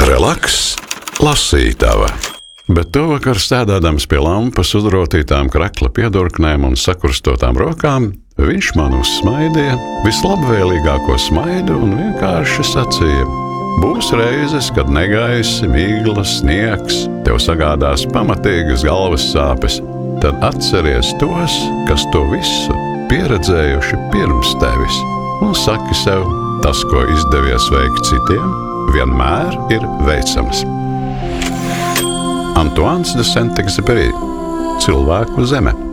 Relaks, lasītava. Bet to vakar stādādams pie lampas uzrotītām krakla piedurknēm un sakurstotām rokām, viņš man uzsmaidīja vislabvēlīgāko smaidu un vienkārši sacīja: būs reizes, kad negaisi, migla, sniegs tev sagādās pamatīgas galvas sāpes, tad atceries tos, kas to visu pieredzējuši pirms tevis, un saki sev, tas, ko izdevies veikt citiem, vienmēr ir veicams. Antoāns de Saint-Exupéry, Cilvēku zeme.